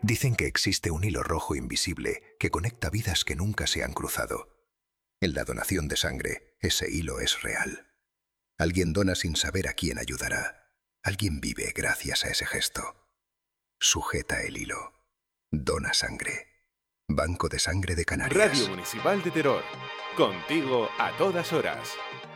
Dicen que existe un hilo rojo invisible que conecta vidas que nunca se han cruzado. En la donación de sangre, ese hilo es real. Alguien dona sin saber a quién ayudará. Alguien vive gracias a ese gesto. Sujeta el hilo. Dona sangre. Banco de Sangre de Canarias. Radio Municipal de Teror. Contigo a todas horas.